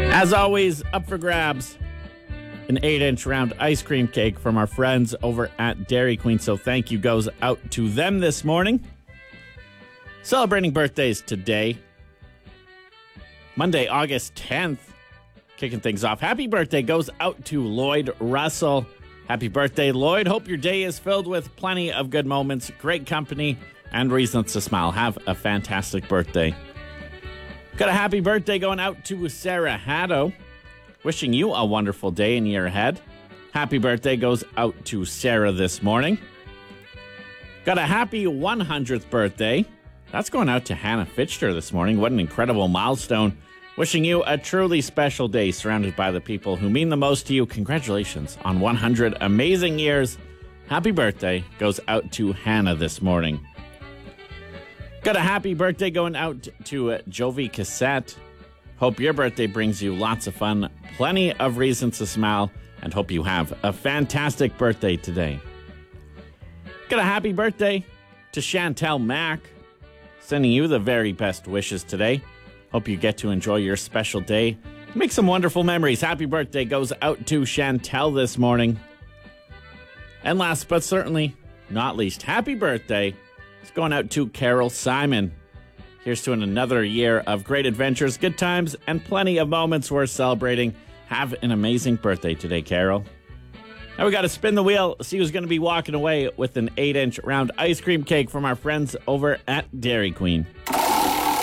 As always, up for grabs, an 8-inch round ice cream cake from our friends over at Dairy Queen. So thank you goes out to them this morning. Celebrating birthdays today, Monday, August 10th. Kicking things off. Happy birthday goes out to Lloyd Russell. Happy birthday, Lloyd. Hope your day is filled with plenty of good moments, great company, and reasons to smile. Have a fantastic birthday. Got a happy birthday going out to Sarah Haddo. Wishing you a wonderful day and year ahead. Happy birthday goes out to Sarah this morning. Got a happy 100th birthday. That's going out to Hannah Fitchter this morning. What an incredible milestone. Wishing you a truly special day surrounded by the people who mean the most to you. Congratulations on 100 amazing years. Happy birthday goes out to Hannah this morning. Got a happy birthday going out to Jovi Cassette. Hope your birthday brings you lots of fun, plenty of reasons to smile, and hope you have a fantastic birthday today. Got a happy birthday to Chantel Mack. Sending you the very best wishes today. Hope you get to enjoy your special day. Make some wonderful memories. Happy birthday goes out to Chantel this morning. And last but certainly not least, happy birthday. It's going out to Carol Simon. Here's to another year of great adventures, good times, and plenty of moments worth celebrating. Have an amazing birthday today, Carol. Now we got to spin the wheel, see who's going to be walking away with an 8-inch round ice cream cake from our friends over at Dairy Queen.